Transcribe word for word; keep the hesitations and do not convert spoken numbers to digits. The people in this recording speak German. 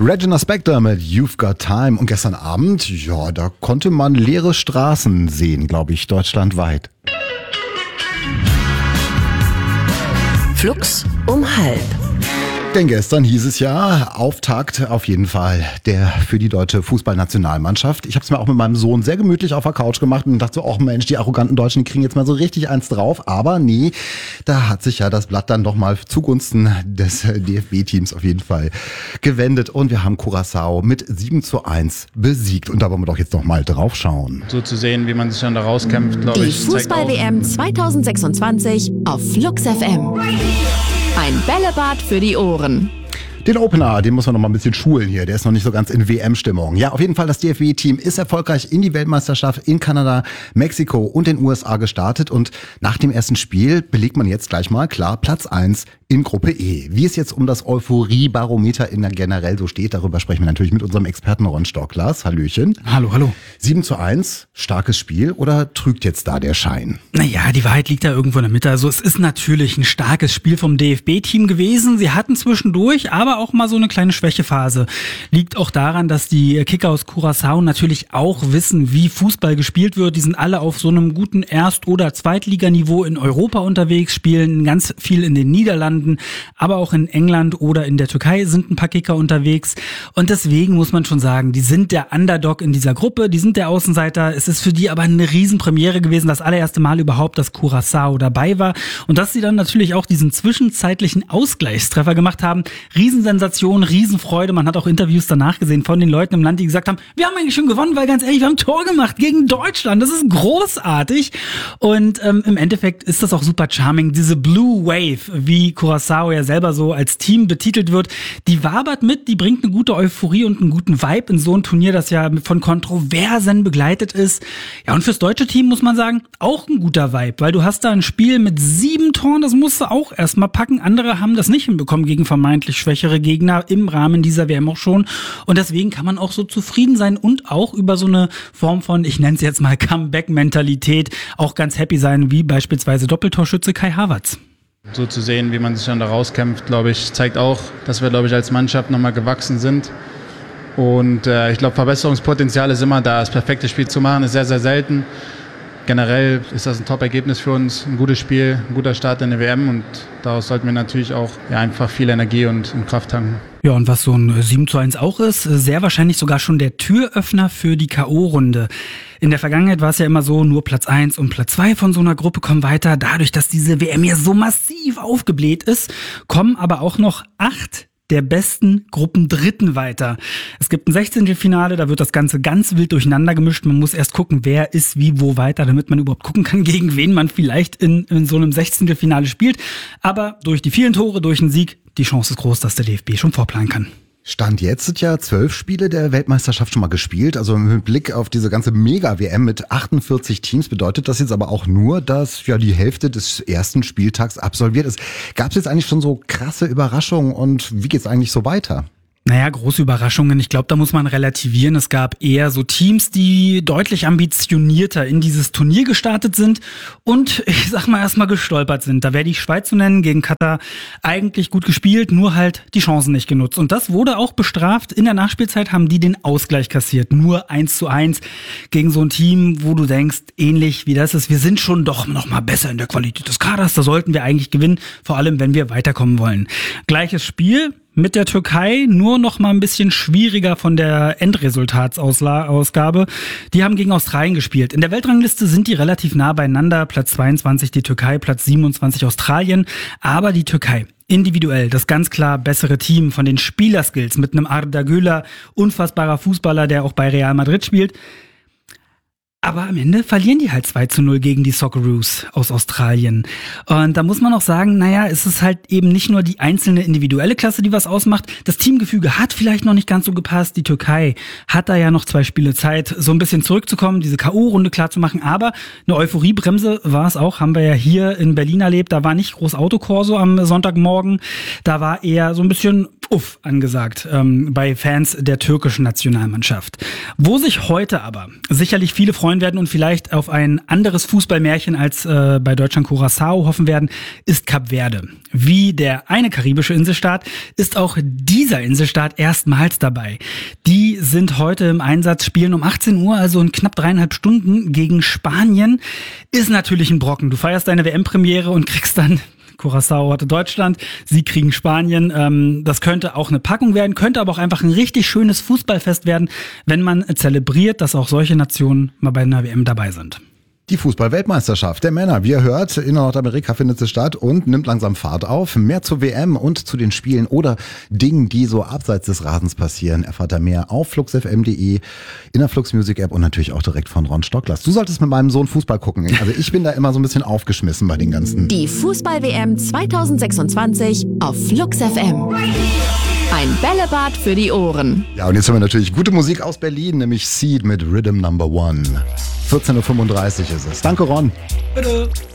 Regina Spektor mit You've Got Time. Und gestern Abend, ja, da konnte man leere Straßen sehen, glaube ich, deutschlandweit. Flux um halb. Denn gestern hieß es ja, Auftakt auf jeden Fall der für die deutsche Fußballnationalmannschaft. Ich habe es mir auch mit meinem Sohn sehr gemütlich auf der Couch gemacht und dachte so, ach Mensch, die arroganten Deutschen, die kriegen jetzt mal so richtig eins drauf. Aber nee, da hat sich ja das Blatt dann doch mal zugunsten des D F B-Teams auf jeden Fall gewendet. Und wir haben Curaçao mit sieben zu eins besiegt. Und da wollen wir doch jetzt noch mal drauf schauen. So zu sehen, wie man sich dann da rauskämpft, glaube Die ich. Fußball-W M zwanzig sechsundzwanzig auf Flux F M. Ein Bällebad für die Ohren. Den Opener, den muss man noch mal ein bisschen schulen hier. Der ist noch nicht so ganz in W M-Stimmung. Ja, auf jeden Fall, das D F B-Team ist erfolgreich in die Weltmeisterschaft in Kanada, Mexiko und den U S A gestartet. Und nach dem ersten Spiel belegt man jetzt gleich mal klar Platz eins in Gruppe E. Wie es jetzt um das Euphorie-Barometer in der generell so steht, darüber sprechen wir natürlich mit unserem Experten Ron Stocklas. Hallöchen. Hallo, hallo. sieben zu eins, starkes Spiel oder trügt jetzt da der Schein? Naja, die Wahrheit liegt da irgendwo in der Mitte. Also es ist natürlich ein starkes Spiel vom D F B-Team gewesen. Sie hatten zwischendurch aber auch mal so eine kleine Schwächephase. Liegt auch daran, dass die Kicker aus Curaçao natürlich auch wissen, wie Fußball gespielt wird. Die sind alle auf so einem guten Erst- oder Zweitliganiveau in Europa unterwegs, spielen ganz viel in den Niederlanden, aber auch in England oder in der Türkei sind ein paar Kicker unterwegs. Und deswegen muss man schon sagen, die sind der Underdog in dieser Gruppe, die sind der Außenseiter. Es ist für die aber eine Riesenpremiere gewesen, das allererste Mal überhaupt, dass Curaçao dabei war. Und dass sie dann natürlich auch diesen zwischenzeitlichen Ausgleichstreffer gemacht haben. Riesensensation, Riesenfreude. Man hat auch Interviews danach gesehen von den Leuten im Land, die gesagt haben, wir haben eigentlich schon gewonnen, weil ganz ehrlich, wir haben ein Tor gemacht gegen Deutschland. Das ist großartig. Und ähm, im Endeffekt ist das auch super charming. Diese Blue Wave, wie Curaçao ja selber so als Team betitelt wird, die wabert mit, die bringt eine gute Euphorie und einen guten Vibe in so ein Turnier, das ja von Kontroversen begleitet ist. Ja, und fürs deutsche Team muss man sagen, auch ein guter Vibe, weil du hast da ein Spiel mit sieben Toren, das musst du auch erstmal packen. Andere haben das nicht hinbekommen gegen vermeintlich schwächere Gegner im Rahmen dieser W M auch schon. Und deswegen kann man auch so zufrieden sein und auch über so eine Form von, ich nenne es jetzt mal Comeback-Mentalität, auch ganz happy sein, wie beispielsweise Doppeltorschütze Kai Havertz. So zu sehen, wie man sich dann da rauskämpft, glaube ich, zeigt auch, dass wir, glaube ich, als Mannschaft nochmal gewachsen sind. Und äh, ich glaube, Verbesserungspotenzial ist immer da. Das perfekte Spiel zu machen ist sehr, sehr selten. Generell ist das ein Top-Ergebnis für uns, ein gutes Spiel, ein guter Start in der W M und daraus sollten wir natürlich auch ja, einfach viel Energie und, und Kraft tanken. Ja, und was so ein sieben zu eins auch ist, sehr wahrscheinlich sogar schon der Türöffner für die K O-Runde. In der Vergangenheit war es ja immer so, nur Platz eins und Platz zwei von so einer Gruppe kommen weiter. Dadurch, dass diese W M ja so massiv aufgebläht ist, kommen aber auch noch acht der besten Gruppendritten weiter. Es gibt ein Sechzehntelfinale, da wird das Ganze ganz wild durcheinander gemischt. Man muss erst gucken, wer ist wie wo weiter, damit man überhaupt gucken kann, gegen wen man vielleicht in, in so einem Sechzehntelfinale spielt. Aber durch die vielen Tore, durch einen Sieg, die Chance ist groß, dass der D F B schon vorplanen kann. Stand jetzt sind ja zwölf Spiele der Weltmeisterschaft schon mal gespielt. Also mit Blick auf diese ganze Mega-W M mit achtundvierzig Teams bedeutet das jetzt aber auch nur, dass ja die Hälfte des ersten Spieltags absolviert ist. Gab es jetzt eigentlich schon so krasse Überraschungen und wie geht's eigentlich so weiter? Naja, große Überraschungen. Ich glaube, da muss man relativieren. Es gab eher so Teams, die deutlich ambitionierter in dieses Turnier gestartet sind und, ich sag mal, erstmal gestolpert sind. Da wäre die Schweiz zu nennen, gegen Katar eigentlich gut gespielt, nur halt die Chancen nicht genutzt. Und das wurde auch bestraft. In der Nachspielzeit haben die den Ausgleich kassiert. Nur eins zu eins gegen so ein Team, wo du denkst, ähnlich wie das ist, wir sind schon doch noch mal besser in der Qualität des Kaders. Da sollten wir eigentlich gewinnen, vor allem wenn wir weiterkommen wollen. Gleiches Spiel mit der Türkei, nur noch mal ein bisschen schwieriger von der Endresultatsausgabe. Die haben gegen Australien gespielt. In der Weltrangliste sind die relativ nah beieinander. Platz zweiundzwanzig die Türkei, Platz siebenundzwanzig Australien. Aber die Türkei individuell das ganz klar bessere Team von den Spielerskills mit einem Arda Güler, unfassbarer Fußballer, der auch bei Real Madrid spielt. Aber am Ende verlieren die halt zwei zu null gegen die Socceroos aus Australien. Und da muss man auch sagen, naja, es ist halt eben nicht nur die einzelne individuelle Klasse, die was ausmacht. Das Teamgefüge hat vielleicht noch nicht ganz so gepasst. Die Türkei hat da ja noch zwei Spiele Zeit, so ein bisschen zurückzukommen, diese K O-Runde klar zu machen. Aber eine Euphoriebremse war es auch, haben wir ja hier in Berlin erlebt. Da war nicht groß Autokorso am Sonntagmorgen. Da war eher so ein bisschen Uff angesagt ähm, bei Fans der türkischen Nationalmannschaft. Wo sich heute aber sicherlich viele freuen werden und vielleicht auf ein anderes Fußballmärchen als äh, bei Deutschland Curaçao hoffen werden, ist Kap Verde. Wie der eine karibische Inselstaat ist auch dieser Inselstaat erstmals dabei. Die sind heute im Einsatz, spielen um achtzehn Uhr, also in knapp dreieinhalb Stunden gegen Spanien. Ist natürlich ein Brocken. Du feierst deine W M-Premiere und kriegst dann Curaçao hatte Deutschland, sie kriegen Spanien. Ähm, das könnte auch eine Packung werden, könnte aber auch einfach ein richtig schönes Fußballfest werden, wenn man zelebriert, dass auch solche Nationen mal bei einer W M dabei sind. Die Fußball-Weltmeisterschaft der Männer, wie ihr hört, in Nordamerika findet sie statt und nimmt langsam Fahrt auf. Mehr zur W M und zu den Spielen oder Dingen, die so abseits des Rasens passieren, erfahrt ihr mehr auf flux f m punkt d e, in der Flux Music App und natürlich auch direkt von Ron Stocklers. Du solltest mit meinem Sohn Fußball gucken. Also ich bin da immer so ein bisschen aufgeschmissen bei den ganzen. Die Fußball-W M zwanzig sechsundzwanzig auf Flux F M. Ein Bällebad für die Ohren. Ja, und jetzt haben wir natürlich gute Musik aus Berlin, nämlich Seed mit Rhythm Number One. vierzehn Uhr fünfunddreißig ist es. Danke, Ron. Bitte.